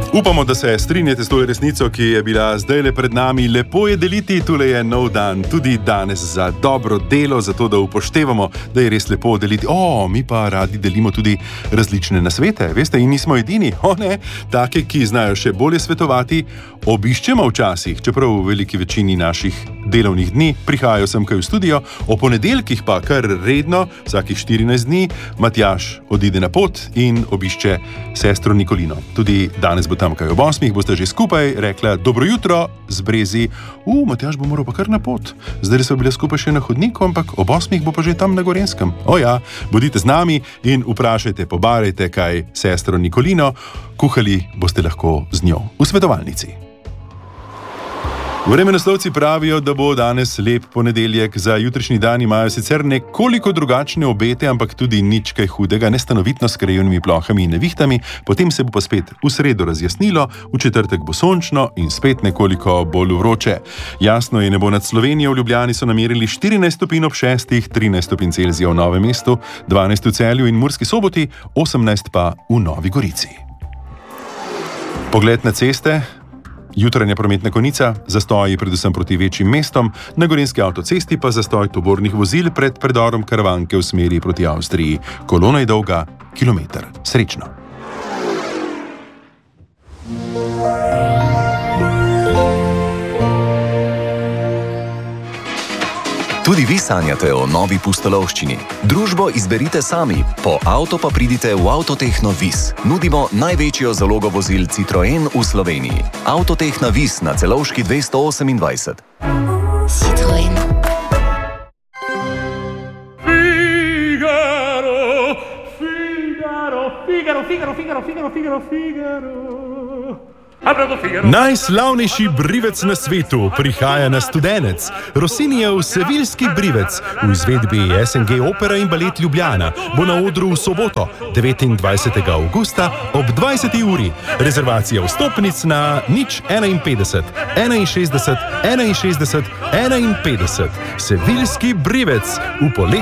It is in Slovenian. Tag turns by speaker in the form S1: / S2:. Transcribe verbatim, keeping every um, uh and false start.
S1: Upamo, da se strinjate s to resnico, ki je bila zdaj le pred nami. Lepo je deliti, tule je nov dan, tudi danes za dobro delo, zato da upoštevamo, da je res lepo deliti. O, mi pa radi delimo tudi različne nasvete, veste, in nismo edini. O ne, take, ki znajo še bolje svetovati, obiščemo včasih, čeprav v veliki večini naših delovnih dni prihajajo sem kaj v studio, o ponedeljkih pa kar redno, vsakih štirinajst dni, Matjaž odide na pot in obišče sestro Nikolino. Tudi danes bo tam kaj ob osmih, boste že skupaj rekla dobro jutro z Brezi. U, Matjaž bo moral pa kar na pot. Zdaj so bile skupaj še na hodniku, ampak ob osmih bo pa že tam na Gorenskem. O ja, bodite z nami in vprašajte, pobarajte kaj sestro Nikolino, kuhali boste lahko z njo v svetovalnici. Vremenoslovci pravijo, da bo danes lep ponedeljek, za jutrišnji dan imajo sicer nekoliko drugačne obete, ampak tudi nič kaj hudega, nestanovitno s krajevnimi plohami in nevihtami, potem se bo pa spet v sredo razjasnilo, v četrtek bo sončno in spet nekoliko bolj vroče. Jasno je nebo nad Slovenijo, v Ljubljani so namerili štirinajst stopinj ob šestih, trinajst stopinj Celzija v Novem mestu, dvanajst v Celju in Murski Soboti, osemnajst pa v Novi Gorici. Pogled na ceste. Jutranja prometna konica, zastoji predvsem proti večjim mestom, na Gorenjski avtocesti pa zastoj tovornih vozil pred predorom Karavanke v smeri proti Avstriji. Kolona je dolga kilometer. Srečno!
S2: Tudi vi sanjate o novi pustolovščini. Družbo izberite sami, po avto pa pridite v Avtotehno Vis. Nudimo največjo zalogo vozil Citroen v Sloveniji. Avtotehna Vis na Celovški dvesto osemindvajset.
S3: Citroen.
S4: Figaro, Figaro, Figaro, Figaro, Figaro, Figaro, Figaro.
S1: Najslavnejši brivec na svetu prihaja na Studenec. Rossinijev Seviljski brivec v izvedbi S N G Opera in Balet Ljubljana bo na odru v soboto, devetindvajsetega avgusta ob dvajseti uri. Rezervacija vstopnic na nič enainpetdeset, enainšestdeset, enainšestdeset, enainpetdeset. Seviljski brivec v poletni